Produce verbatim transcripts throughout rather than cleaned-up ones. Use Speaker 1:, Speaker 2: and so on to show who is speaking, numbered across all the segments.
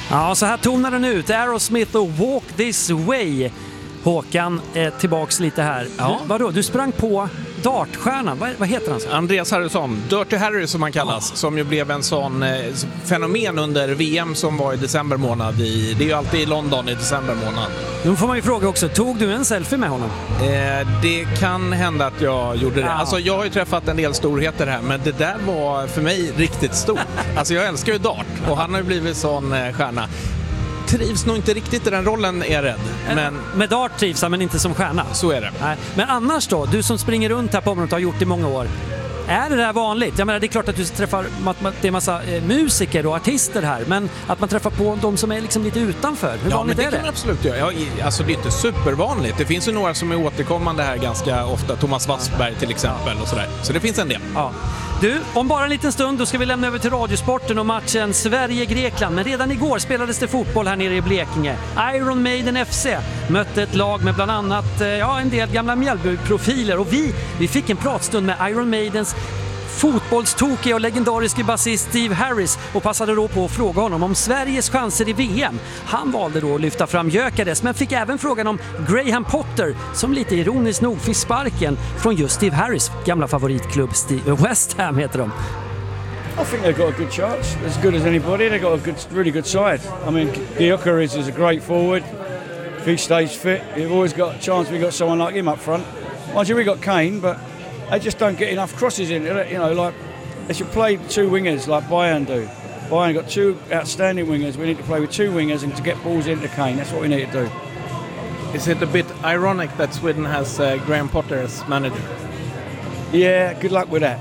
Speaker 1: Ja, så här tonar den ut. Aerosmith och Walk This Way. Håkan, eh, tillbaks lite här.
Speaker 2: Ja.
Speaker 1: Du, vadå? Du sprang på dartstjärnan. Vad, vad heter han så?
Speaker 2: Andreas Harrison, Dirty Harry som han kallas, oh. som ju blev en sån eh, fenomen under V M som var i december månad. I, det är ju alltid i London i december månad.
Speaker 1: Nu får man ju fråga också, tog du en selfie med honom?
Speaker 2: Eh, det kan hända att jag gjorde det.
Speaker 1: Ja.
Speaker 2: Alltså jag har ju träffat en del storheter här, men det där var för mig riktigt stort. Alltså jag älskar ju dart och han har ju blivit sån eh, stjärna. Trivs nog inte riktigt i den rollen, är rädd. Men...
Speaker 1: Med dart trivs han, men inte som stjärna.
Speaker 2: Så är det.
Speaker 1: Nej. Men annars då, du som springer runt här på området och har gjort det i många år. Är det där vanligt? Jag menar, det är klart att du träffar det är massa eh, musiker och artister här, men att man träffar på de som är liksom lite utanför. Hur
Speaker 2: ja,
Speaker 1: vanligt
Speaker 2: men det
Speaker 1: är det?
Speaker 2: kan man absolut göra. Ja, alltså det är inte supervanligt. Det finns ju några som är återkommande här ganska ofta. Thomas Wassberg till exempel och sådär. Så det finns en del.
Speaker 1: Ja. Du, om bara en liten stund då ska vi lämna över till Radiosporten och matchen Sverige-Grekland. Men redan igår spelades det fotboll här nere i Blekinge. Iron Maiden F C mötte ett lag med bland annat ja, en del gamla Mjällby-profiler. Och vi, vi fick en pratstund med Iron Maidens fotbollstokiga och legendariske basist Steve Harris och passade då på att fråga honom om Sveriges chanser i V M. Han valde då att lyfta fram Gyökeres, men fick även frågan om Graham Potter som lite ironiskt nog fick sparken från just Steve Harris gamla favoritklubb Steve West Ham heter de.
Speaker 3: I think they've got a good chance, as good as anybody. They've got a good, really good side. I mean, Gyökeres is a great forward. If he stays fit, you've always got a chance. We've got someone like him up front. Mind you, we got Kane, but they just don't get enough crosses in. You know, like they should play two wingers like Bayern do. Bayern got two outstanding wingers. We need to play with two wingers and to get balls into Kane. That's what we need to do.
Speaker 2: Is it a bit ironic that Sweden has uh, Graham Potter as manager?
Speaker 3: Yeah, good luck with that.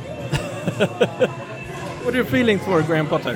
Speaker 2: What are you feeling for Graham Potter?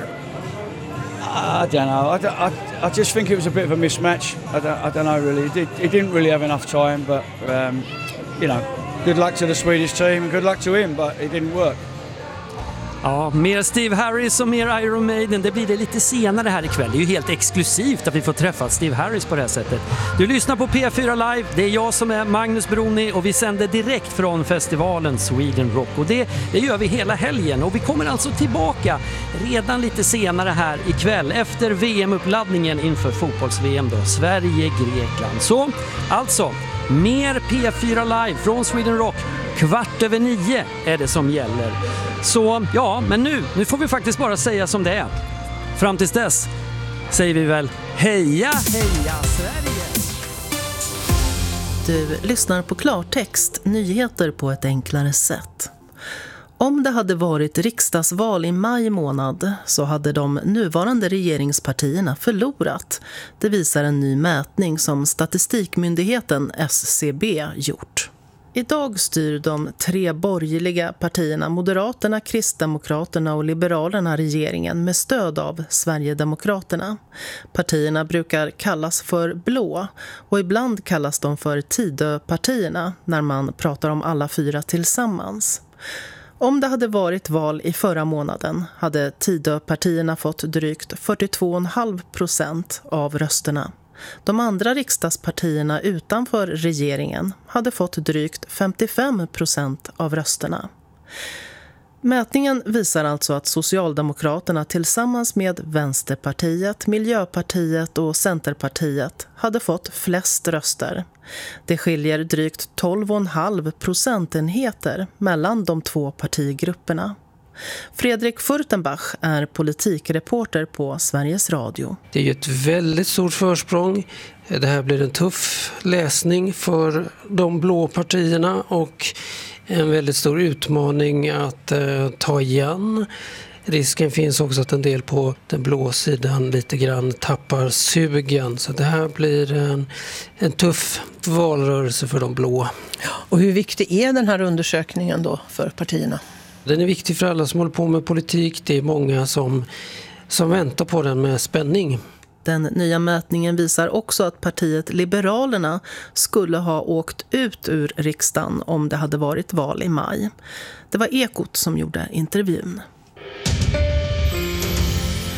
Speaker 3: I don't know. I, I, I just think it was a bit of a mismatch. I don't, I don't know really. He, did, he didn't really have enough time, but um, you know, good luck to the Swedish team and good luck to him, but it didn't work.
Speaker 1: Ja, mer Steve Harris och mer Iron Maiden, det blir det lite senare här ikväll. Det är ju helt exklusivt att vi får träffa Steve Harris på det här sättet. Du lyssnar på P fyra Live, det är jag som är Magnus Broni och vi sänder direkt från festivalen Sweden Rock. Och det, det gör vi hela helgen och vi kommer alltså tillbaka redan lite senare här ikväll efter V M-uppladdningen inför fotbolls-V M då, Sverige-Grekland. Så alltså, mer P fyra Live från Sweden Rock. Kvart över nio är det som gäller. Så ja, men nu, nu får vi faktiskt bara säga som det är. Fram tills dess säger vi väl heja, heja Sverige!
Speaker 4: Du lyssnar på klartext, nyheter på ett enklare sätt. Om det hade varit riksdagsval i maj månad så hade de nuvarande regeringspartierna förlorat. Det visar en ny mätning som Statistikmyndigheten S C B gjort. Idag styr de tre borgerliga partierna Moderaterna, Kristdemokraterna och Liberalerna regeringen med stöd av Sverigedemokraterna. Partierna brukar kallas för blå och ibland kallas de för Tidöpartierna när man pratar om alla fyra tillsammans. Om det hade varit val i förra månaden hade Tidöpartierna fått drygt fyrtiotvå komma fem procent av rösterna. De andra riksdagspartierna utanför regeringen hade fått drygt femtiofem procent av rösterna. Mätningen visar alltså att Socialdemokraterna tillsammans med Vänsterpartiet, Miljöpartiet och Centerpartiet hade fått flest röster. Det skiljer drygt tolv komma fem procentenheter mellan de två partigrupperna. Fredrik Furtenbach är politikreporter på Sveriges Radio.
Speaker 5: Det är ju ett väldigt stort försprång. Det här blir en tuff läsning för de blå partierna och en väldigt stor utmaning att eh, ta igen. Risken finns också att en del på den blå sidan lite grann tappar sugen. Så det här blir en, en tuff valrörelse för de blå.
Speaker 6: Och hur viktig är den här undersökningen då för partierna?
Speaker 5: Den är viktig för alla som håller på med politik. Det är många som, som väntar på den med spänning.
Speaker 4: Den nya mätningen visar också att partiet Liberalerna skulle ha åkt ut ur riksdagen om det hade varit val i maj. Det var Ekot som gjorde intervjun.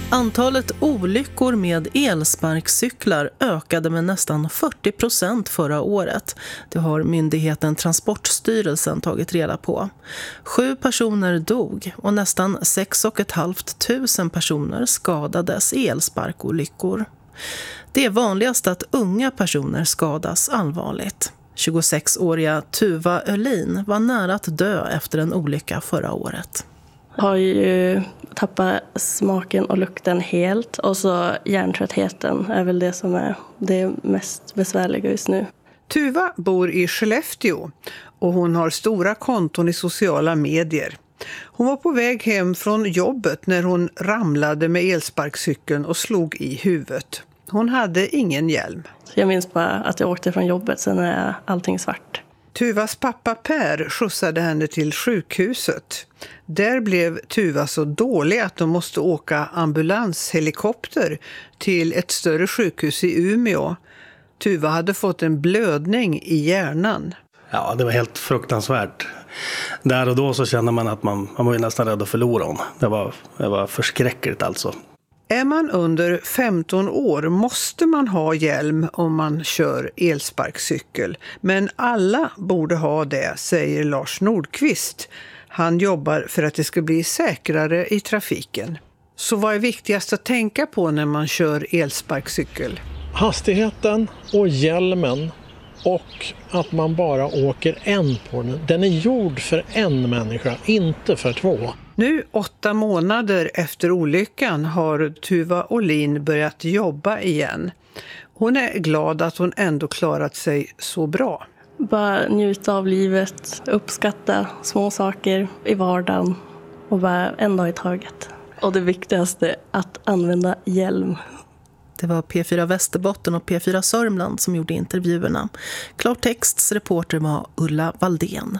Speaker 4: Antalet olyckor med elsparkcyklar ökade med nästan fyrtio procent förra året. Det har myndigheten Transportstyrelsen tagit reda på. Sju personer dog och nästan sex och ett halvt tusen personer skadades i elsparkolyckor. Det är vanligast att unga personer skadas allvarligt. tjugosexåriga Tuva Öhlin var nära att dö efter en olycka förra året.
Speaker 7: Har ju tappat smaken och lukten helt, och så hjärntröttheten är väl det som är det mest besvärliga just nu.
Speaker 8: Tuva bor i Skellefteå och hon har stora konton i sociala medier. Hon var på väg hem från jobbet när hon ramlade med elsparkcykeln och slog i huvudet. Hon hade ingen hjälm.
Speaker 7: Jag minns bara att jag åkte från jobbet, sen är allting svart.
Speaker 8: Tuvas pappa Per skjutsade henne till sjukhuset. Där blev Tuva så dålig att de måste åka ambulanshelikopter till ett större sjukhus i Umeå. Tuva hade fått en blödning i hjärnan.
Speaker 9: Ja, det var helt fruktansvärt. Där och då så kände man att man, man var ju nästan rädd att förlora hon. Det var, det var förskräckligt alltså.
Speaker 8: Är man under femton år måste man ha hjälm om man kör elsparkcykel. Men alla borde ha det, säger Lars Nordqvist. Han jobbar för att det ska bli säkrare i trafiken. Så vad är viktigast att tänka på när man kör elsparkcykel?
Speaker 10: Hastigheten och hjälmen, och att man bara åker en på den. Den är gjord för en människa, inte för två.
Speaker 8: Nu, åtta månader efter olyckan, har Tuva Öhlin börjat jobba igen. Hon är glad att hon ändå klarat sig så bra.
Speaker 7: Bara njuta av livet, uppskatta små saker i vardagen och bara en dag i taget. Och det viktigaste, att använda hjälm.
Speaker 4: Det var P fyra Västerbotten och P fyra Sörmland som gjorde intervjuerna. Klartexts reporter var Ulla Valdén.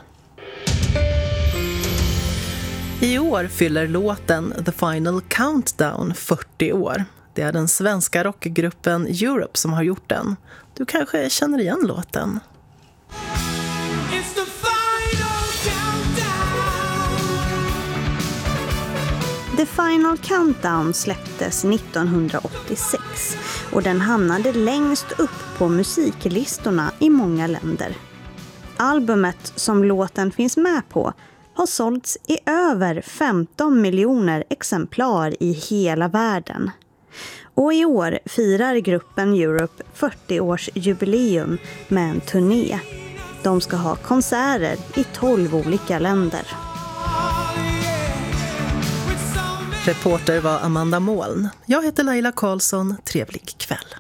Speaker 4: I år fyller låten The Final Countdown fyrtio år. Det är den svenska rockgruppen Europe som har gjort den. Du kanske känner igen låten.
Speaker 11: The Final Countdown släpptes nittonhundraåttiosex och den hamnade längst upp på musiklistorna i många länder. Albumet som låten finns med på har sålts i över femton miljoner exemplar i hela världen. Och i år firar gruppen Europe fyrtio-årsjubileum med en turné. De ska ha konserter i tolv olika länder.
Speaker 4: Reporter var Amanda Moln. Jag heter Laila Karlsson. Trevlig kväll.